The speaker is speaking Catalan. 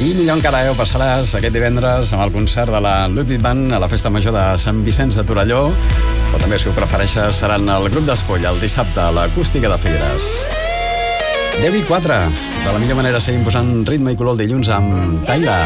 I millor encara ho passaràs aquest divendres amb el concert de la Ludwig Band a la Festa Major de Sant Vicenç de Torelló, o també, si ho prefereixes, seran el grup d'Espoll el dissabte a l'Acústica de Figueres. 10:04. De la millor manera seguim posant ritme i color el dilluns amb Taira.